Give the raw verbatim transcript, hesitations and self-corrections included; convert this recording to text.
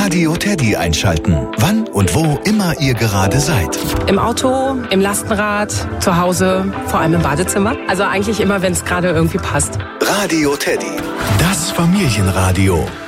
Radio Teddy einschalten. Wann und wo immer ihr gerade seid. Im Auto, im Lastenrad, zu Hause, vor allem im Badezimmer. Also eigentlich immer, wenn es gerade irgendwie passt. Radio Teddy. Das Familienradio.